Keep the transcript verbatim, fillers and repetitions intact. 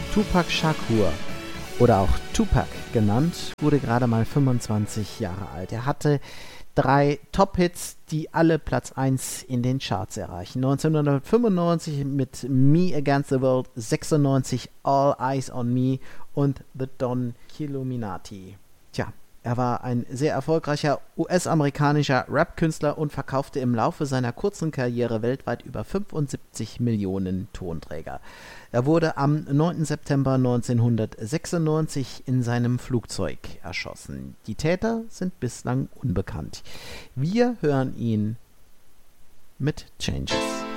Tupac Shakur oder auch Tupac genannt, wurde gerade mal fünfundzwanzig Jahre alt. Er hatte drei Top-Hits, die alle Platz eins in den Charts erreichen. neunzehnhundertfünfundneunzig mit Me Against the World, sechsundneunzig All Eyes on Me und The Don Killuminati. Tja, er war ein sehr erfolgreicher U S-amerikanischer Rap-Künstler und verkaufte im Laufe seiner kurzen Karriere weltweit über fünfundsiebzig Millionen Tonträger. Er wurde am neunten September neunzehnhundertsechsundneunzig in seinem Flugzeug erschossen. Die Täter sind bislang unbekannt. Wir hören ihn mit Changes.